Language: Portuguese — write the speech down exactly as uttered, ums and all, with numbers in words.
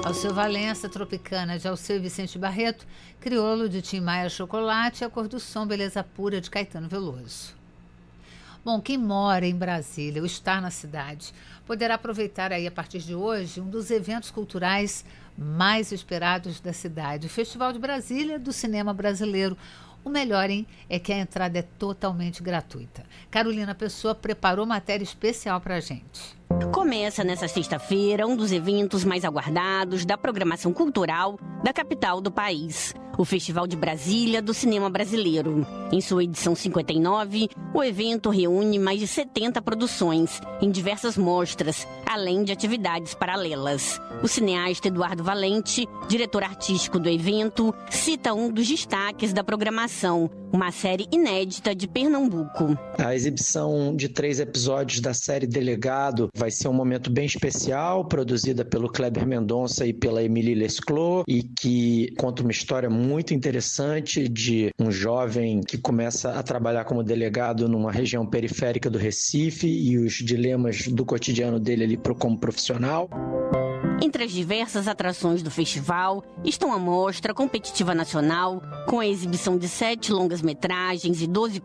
Alceu Valença, Tropicana, de Alceu e Vicente Barreto, Criolo, de Tim Maia Chocolate e A Cor do Som, Beleza Pura, de Caetano Veloso. Bom, quem mora em Brasília ou está na cidade poderá aproveitar aí a partir de hoje um dos eventos culturais mais esperados da cidade, o Festival de Brasília do Cinema Brasileiro. O melhor, hein, é que a entrada é totalmente gratuita. Carolina Pessoa preparou matéria especial para a gente. Começa nesta sexta-feira um dos eventos mais aguardados da programação cultural da capital do país, o Festival de Brasília do Cinema Brasileiro. Em sua edição cinquenta e nove, o evento reúne mais de setenta produções em diversas mostras, além de atividades paralelas. O cineasta Eduardo Valente, diretor artístico do evento, cita um dos destaques da programação, uma série inédita de Pernambuco. A exibição de três episódios da série Delegado vai ser um momento bem especial, produzida pelo Kleber Mendonça e pela Emily Lesclos, e que conta uma história muito interessante de um jovem que começa a trabalhar como delegado numa região periférica do Recife e os dilemas do cotidiano dele ali como profissional. Entre as diversas atrações do festival estão a Mostra Competitiva Nacional, com a exibição de sete longas-metragens e doze